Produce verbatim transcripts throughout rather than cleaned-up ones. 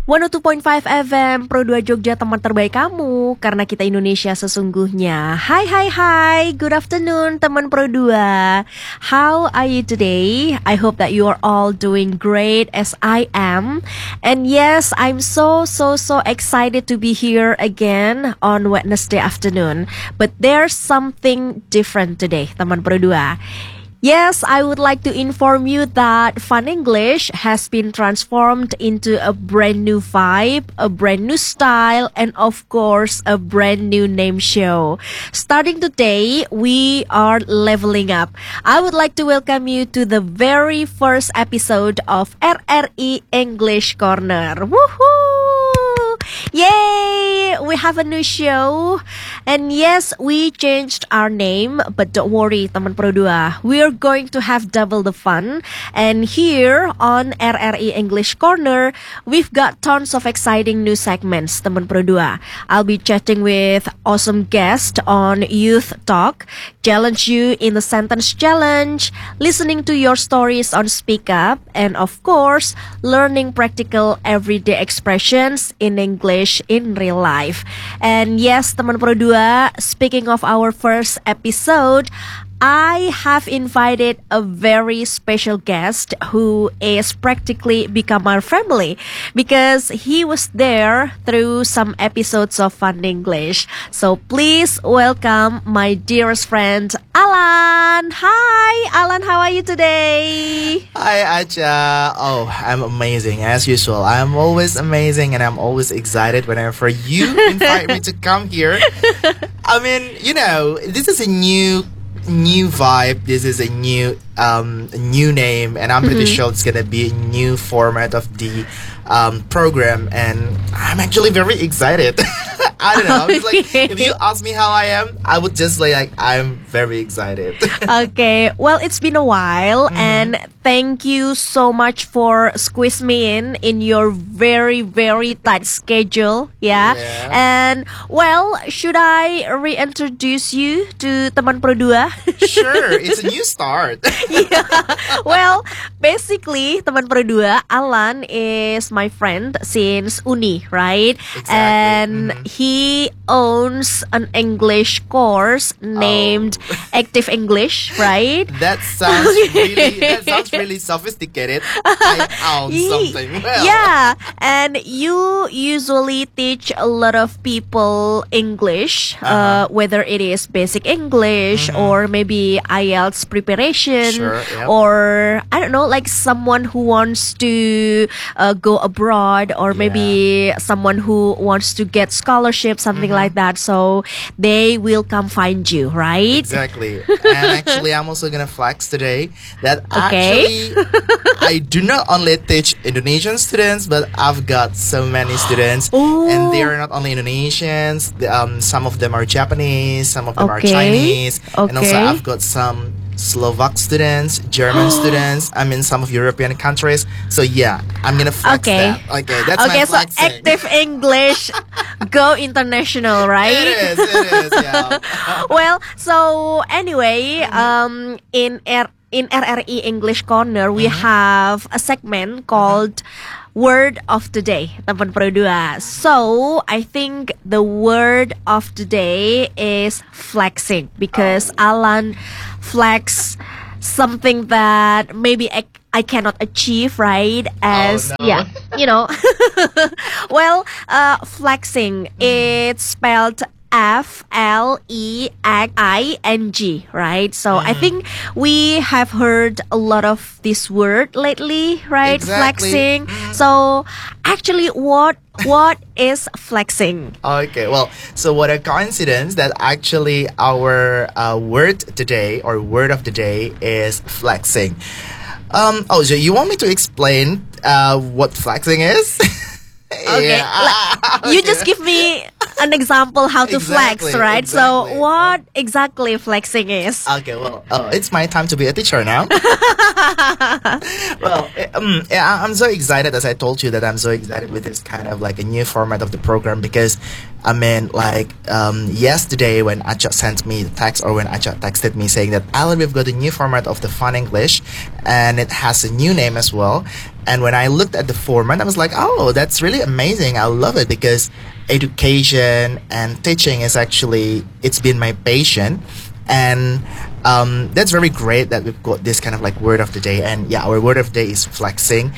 seratus dua koma lima F M Pro dua Jogja, teman terbaik kamu, karena kita Indonesia sesungguhnya. Hai hai hai, good afternoon teman Pro dua. How are you today? I hope that you are all doing great as I am. And yes, I'm so so so excited to be here again on Wednesday afternoon. But there's something different today, teman Pro dua. Yes, I would like to inform you that Fun English has been transformed into a brand new vibe, a brand new style, and of course, a brand new name show. Starting today, we are leveling up. I would like to welcome you to the very first episode of R R I English Corner. Woohoo! Yay! We have a new show. And yes, we changed our name, but don't worry, teman Pro dua. We're going to have double the fun. And here on R R I English Corner, we've got tons of exciting new segments, teman Pro dua. I'll be chatting with awesome guests on Youth Talk, challenge you in the sentence challenge, listening to your stories on Speak Up, and of course, learning practical everyday expressions in English in real life. And yes, teman Pro dua, speaking of our first episode, I have invited a very special guest who is practically become our family because he was there through some episodes of Fun English. So please welcome my dearest friend, Alan. Hi, Alan, how are you today? Hi, Acha. Oh, I'm amazing as usual. I'm always amazing and I'm always excited whenever you invite me to come here. I mean, you know, this is a new new vibe. This is a new um new name, and I'm pretty mm-hmm. sure it's gonna be a new format of the um program, and I'm actually very excited. I don't know. It's like, if you ask me how I am, I would just say like I'm very excited. Okay, well, it's been a while, mm-hmm. and thank you so much for squeeze me in in your very very tight schedule. Yeah, yeah. And well, should I reintroduce you to teman Pro dua? Sure, it's a new start. Yeah. Well, basically, teman Pro dua, Alan is my friend since uni, right? Exactly. And mm-hmm. he owns an English course named oh. Active English, right? That sounds really that sounds really sophisticated. I own something. Well. Yeah, and you usually teach a lot of people English, uh-huh. uh, whether it is basic English mm-hmm. or maybe I E L T S preparation, sure, yep. or I don't know, like someone who wants to uh, go abroad, or yeah. maybe someone who wants to get scholarship, something mm-hmm. like that. So they will come find you, right? Exactly. And actually, I'm also gonna flex today that okay. actually I do not only teach Indonesian students, but I've got so many students, Ooh. And they are not only Indonesians. Um, some of them are Japanese, some of them okay. are Chinese, okay. and also I've got some Slovak students, German students. I mean, some of European countries. So yeah, I'm gonna flex okay. that. Okay, that's okay, my so flexing. Active English, go international, right? It is. It is. Yeah. Well, so anyway, um, in R in R R I English Corner, we mm-hmm. have a segment called Word of the Day, teman Pro dua. So I think the word of the day is flexing because oh. Alan flex something that maybe I, I cannot achieve, right? As oh, no. yeah, you know. Well, uh, flexing, mm. it's spelled F L E X I N G, right? So mm-hmm. I think we have heard a lot of this word lately, right? Exactly. Flexing. Mm-hmm. So actually, what what is flexing? Okay, well, so what a coincidence that actually our uh, word today or word of the day is flexing. Um, oh, so you want me to explain uh, what flexing is? Okay, yeah. like, you just give me an example how to exactly, flex, right? Exactly. So what exactly flexing is? Okay, well, uh, it's my time to be a teacher now. Well, um, yeah, I'm so excited, as I told you, that I'm so excited with this kind of like a new format of the program because I mean, like um, yesterday when Acha sent me the text, or when Acha texted me saying that, Alan, we've got a new format of the Fun English, and it has a new name as well. And when I looked at the format, I was like, oh, that's really amazing. I love it, because education and teaching is actually, it's been my passion. And um, that's very great that we've got this kind of like word of the day. And yeah, our word of the day is flexing.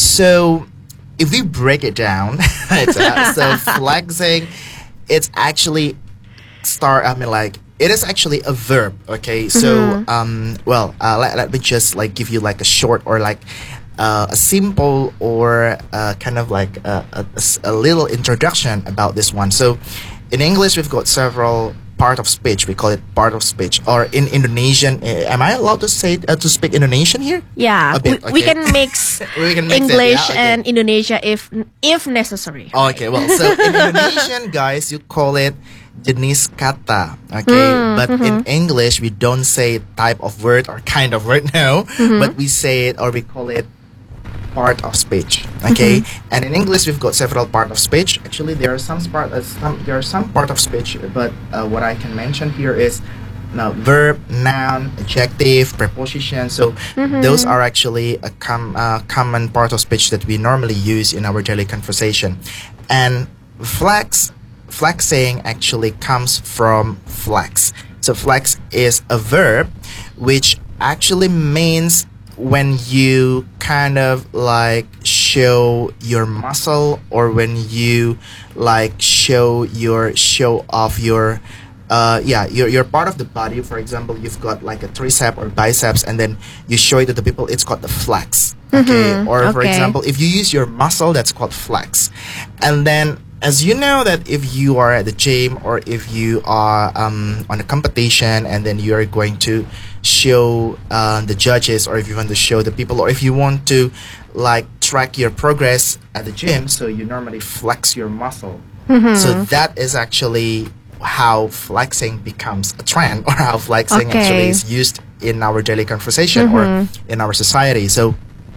So if we break it down, it's, uh, so flexing, it's actually start, I mean like, it is actually a verb, okay? So, Mm-hmm. um, well, uh, let, let me just like give you like a short or like uh, a simple or uh, kind of like a, a, a little introduction about this one. So in English, we've got several part of speech. We call it part of speech. Or in Indonesian, uh, am I allowed to say uh, to speak Indonesian here? Yeah, A bit, we, we okay. can mix We can mix it, English yeah, okay. and Indonesia if if necessary. Okay, well, so in Indonesian, guys, you call it jenis kata, okay? But in English, we don't say type of word or kind of word, no. But we say it, or we call it part of speech, okay? And in English, we've got several part of speech. Actually, there are some part, uh, some there are some part of speech, but uh, what I can mention here is now verb, noun, adjective, preposition. So those are actually a com- uh, common part of speech that we normally use in our daily conversation. And flex, flexing actually comes from flex. So flex is a verb which actually means when you kind of like show your muscle, or when you like show your show off your uh yeah your, your part of the body. For example, you've got like a tricep or biceps, and then you show it to the people, it's called the flex, okay? Or for okay. example, if you use your muscle, that's called flex. And then as you know that if you are at the gym, or if you are um, on a competition, and then you are going to show uh, the judges, or if you want to show the people, or if you want to like track your progress at the gym, so you normally flex your muscle. So that is actually how flexing becomes a trend, or how flexing Okay. actually is used in our daily conversation or in our society. So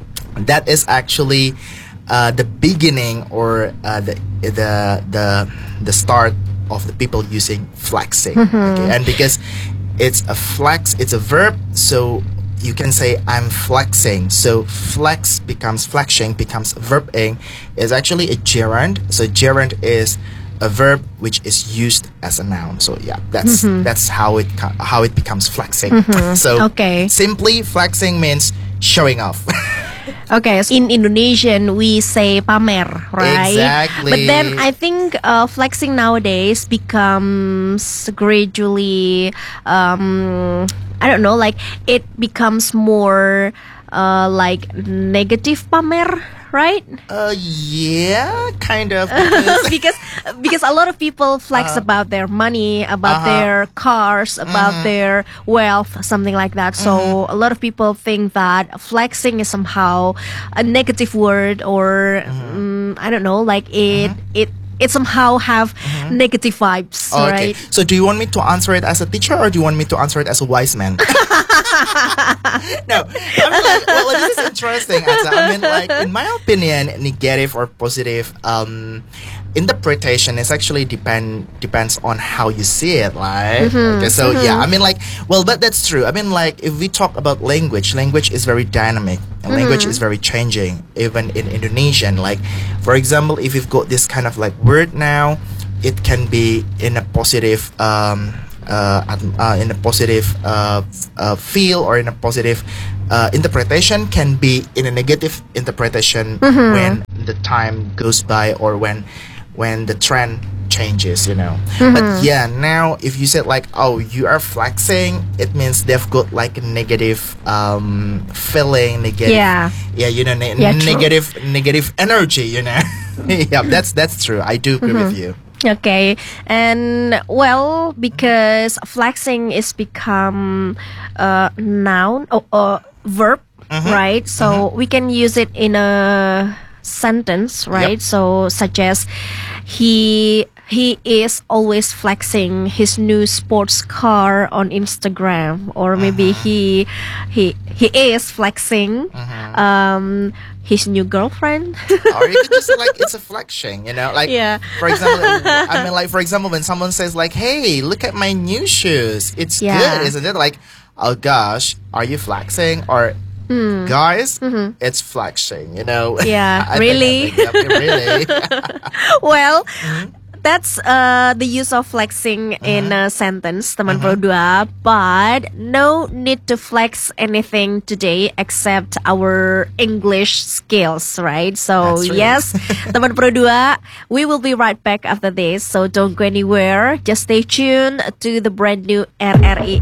that is actually uh, the beginning, or uh, the the the the start of the people using flexing. Okay? And because it's a flex, it's a verb, so you can say I'm flexing. So flex becomes flexing, becomes verbing, is actually a gerund. So gerund is a verb which is used as a noun. So yeah, that's that's how it co- how it becomes flexing. So Okay. simply flexing means showing off. Okay, so in Indonesian we say pamer, right? Exactly. But then I think uh, flexing nowadays becomes gradually, um, I don't know, like it becomes more uh, like negative pamer, right? uh yeah, kind of. because because a lot of people flex about their money, about Uh-huh. their cars, about their wealth, something like that. So a lot of people think that flexing is somehow a negative word, or mm, I don't know, like it it it somehow have negative vibes, Okay. right? So do you want me to answer it as a teacher, or do you want me to answer it as a wise man? No. I mean, like, well, this is interesting. Asa. I mean, like, in my opinion, negative or positive um, interpretation is actually depend depends on how you see it, right? Okay, so yeah, I mean, like, well, but that's true. I mean, like, if we talk about language, language is very dynamic, and language is very changing. Even in Indonesian, like, for example, if you've got this kind of like word now, it can be in a positive um, uh, at- uh, in a positive uh, f- uh, feel, or in a positive uh, interpretation, can be in a negative interpretation when the time goes by, or when when the trend changes, you know. But yeah, now if you said like, oh, you are flexing, it means they've got like a negative um, feeling, negative, Yeah. yeah, you know, ne- Yeah, true. negative, negative energy, you know. Yeah, that's that's true. I do agree with you. Okay, and well, because flexing is become a noun or a verb, right? So we can use it in a sentence, right? So such as he he is always flexing his new sports car on Instagram, or maybe he he he is flexing um his new girlfriend. Or you could just say like it's a flexing, you know, like Yeah. for example, I mean, like for example, when someone says like, "Hey, look at my new shoes. It's Yeah. good, isn't it?" Like, oh gosh, are you flexing? Or guys, it's flexing, you know? Yeah, I think- I really? think, yep, really? Well, that's uh, the use of flexing in a sentence, teman pro dua. But no need to flex anything today except our English skills, right? So That's true. yes, teman pro dua, we will be right back after this. So don't go anywhere. Just stay tuned to the brand new R R E